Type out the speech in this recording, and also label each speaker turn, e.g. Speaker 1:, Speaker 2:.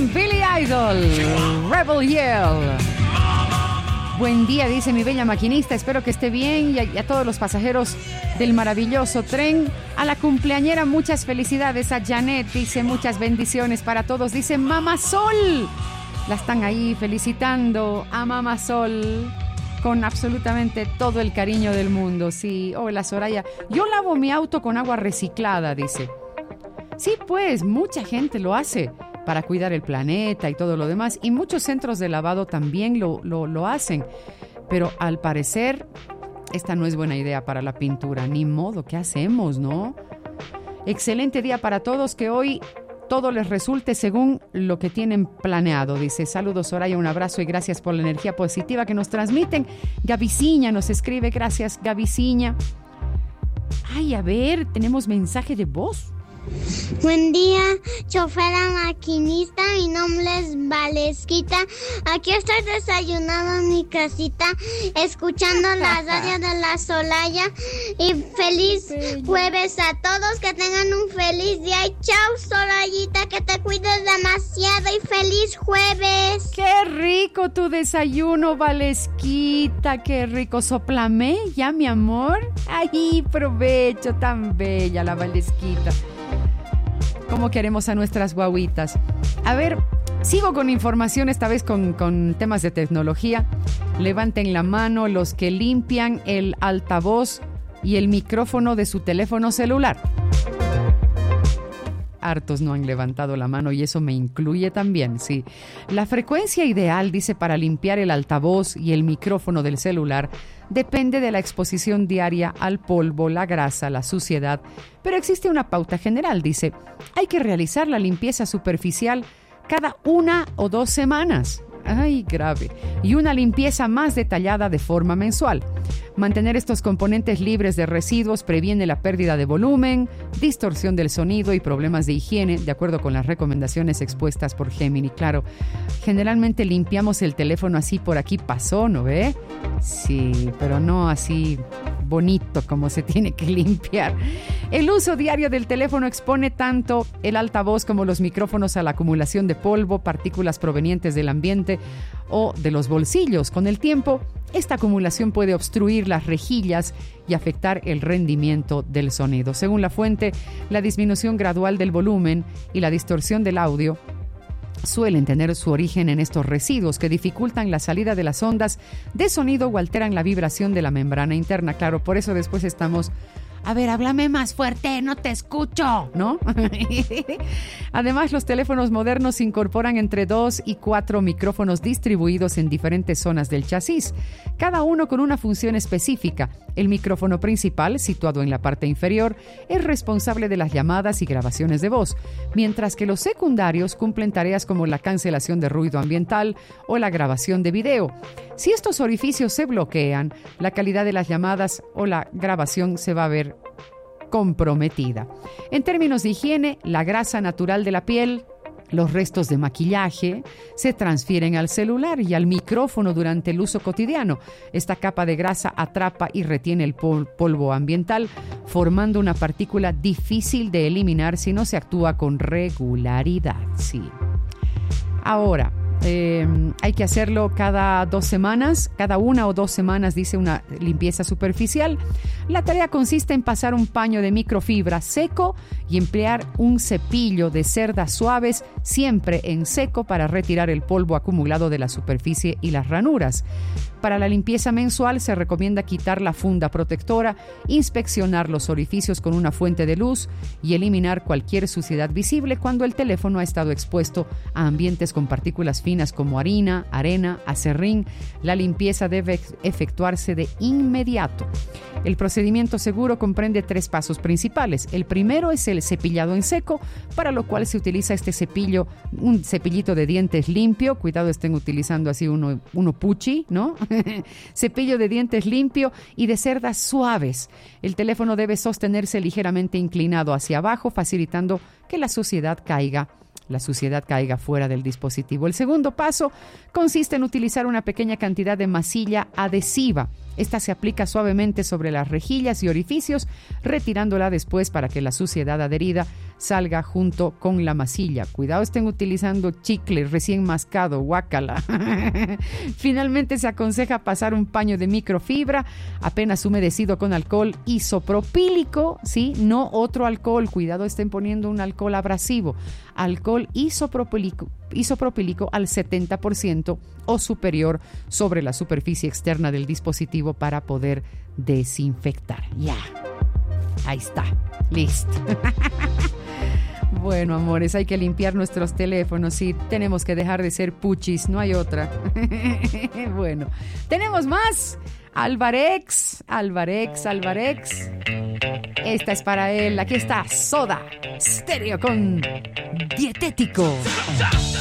Speaker 1: con Billy Idol, Rebel Yell. Buen día, dice mi bella maquinista, espero que esté bien, y a todos los pasajeros del maravilloso tren. A la cumpleañera, muchas felicidades. A Janet, dice, muchas bendiciones para todos. Dice Mama Sol, la están ahí felicitando a Mama Sol con absolutamente todo el cariño del mundo. Sí, hola Soraya, yo lavo mi auto con agua reciclada, dice. Sí, pues, mucha gente lo hace para cuidar el planeta y todo lo demás, y muchos centros de lavado también lo hacen, pero al parecer esta no es buena idea para la pintura. Ni modo, ¿qué hacemos, no? Excelente día para todos, que hoy todo les resulte según lo que tienen planeado, dice. Saludos Soraya, un abrazo y gracias por la energía positiva que nos transmiten. Gaviciña nos escribe, gracias Gaviciña. Ay, a ver, tenemos mensaje de voz.
Speaker 2: Buen día, chofera maquinista, mi nombre es Valesquita. Aquí estoy desayunando en mi casita, escuchando la radio de la Solaya. Y feliz jueves a todos, que tengan un feliz día. Y chao, Solayita, que te cuides demasiado y feliz jueves.
Speaker 1: ¡Qué rico tu desayuno, Valesquita! ¡Qué rico! ¿Soplame ya, mi amor? ¡Ay, provecho! Tan bella la Valesquita. ¿Cómo queremos a nuestras guaguitas? A ver, sigo con información, esta vez con temas de tecnología. Levanten la mano los que limpian el altavoz y el micrófono de su teléfono celular. Hartos no han levantado la mano y eso me incluye también, sí. La frecuencia ideal, dice, para limpiar el altavoz y el micrófono del celular depende de la exposición diaria al polvo, la grasa, la suciedad, pero existe una pauta general, dice. Hay que realizar la limpieza superficial cada 1 o 2 semanas. ¡Ay, grave! Y una limpieza más detallada de forma mensual. Mantener estos componentes libres de residuos previene la pérdida de volumen, distorsión del sonido y problemas de higiene, de acuerdo con las recomendaciones expuestas por Gemini. Claro, generalmente limpiamos el teléfono así, por aquí pasó, ¿no ve? Sí, pero no así bonito como se tiene que limpiar. El uso diario del teléfono expone tanto el altavoz como los micrófonos a la acumulación de polvo, partículas provenientes del ambiente o de los bolsillos. Con el tiempo, esta acumulación puede obstruir las rejillas y afectar el rendimiento del sonido. Según la fuente, la disminución gradual del volumen y la distorsión del audio suelen tener su origen en estos residuos que dificultan la salida de las ondas de sonido o alteran la vibración de la membrana interna. Claro, por eso después estamos... A ver, háblame más fuerte, no te escucho, ¿no? Además, los teléfonos modernos incorporan entre 2 y 4 micrófonos distribuidos en diferentes zonas del chasis, cada uno con una función específica. El micrófono principal, situado en la parte inferior, es responsable de las llamadas y grabaciones de voz, mientras que los secundarios cumplen tareas como la cancelación de ruido ambiental o la grabación de video. Si estos orificios se bloquean, la calidad de las llamadas o la grabación se va a ver comprometida. En términos de higiene, la grasa natural de la piel, los restos de maquillaje, se transfieren al celular y al micrófono durante el uso cotidiano. Esta capa de grasa atrapa y retiene el polvo ambiental, formando una partícula difícil de eliminar si no se actúa con regularidad. Sí. Ahora, hay que hacerlo cada 2 semanas, cada 1 o 2 semanas, dice, una limpieza superficial. La tarea consiste en pasar un paño de microfibra seco y emplear un cepillo de cerdas suaves, siempre en seco, para retirar el polvo acumulado de la superficie y las ranuras. Para la limpieza mensual se recomienda quitar la funda protectora, inspeccionar los orificios con una fuente de luz y eliminar cualquier suciedad visible cuando el teléfono ha estado expuesto a ambientes con partículas finas como harina, arena, acerrín. La limpieza debe efectuarse de inmediato. El procedimiento seguro comprende 3 pasos principales. El primero es el cepillado en seco, para lo cual se utiliza este cepillo, un cepillito de dientes limpio. Cuidado, estén utilizando así uno puchi, ¿no? Cepillo de dientes limpio y de cerdas suaves. El teléfono debe sostenerse ligeramente inclinado hacia abajo, facilitando que la suciedad caiga fuera del dispositivo. El segundo paso consiste en utilizar una pequeña cantidad de masilla adhesiva Esta se aplica suavemente sobre las rejillas y orificios, retirándola después para que la suciedad adherida salga junto con la masilla. Cuidado, estén utilizando chicle recién mascado, guácala. Finalmente se aconseja pasar un paño de microfibra apenas humedecido con alcohol isopropílico, ¿sí? No otro alcohol, cuidado, estén poniendo un alcohol abrasivo. Alcohol isopropílico al 70% o superior sobre la superficie externa del dispositivo para poder desinfectar. Ya, ahí está, listo. Bueno, amores, hay que limpiar nuestros teléfonos y tenemos que dejar de ser puchis, no hay otra. Bueno, tenemos más. Álvarex. Esta es para él. Aquí está Soda Stereo con Dietético.